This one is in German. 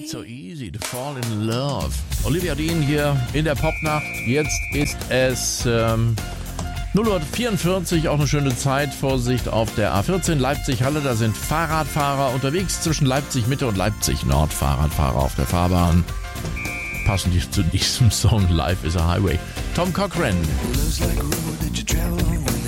Ain't so easy to fall in love. Olivia Dean hier in der Popnacht. Jetzt ist es 0:44 Uhr, auch eine schöne Zeit. Vorsicht auf der A14 Leipzig-Halle. Da sind Fahrradfahrer unterwegs zwischen Leipzig-Mitte und Leipzig-Nord. Fahrradfahrer auf der Fahrbahn. Passend zu diesem Song Life is a Highway. Tom Cochrane.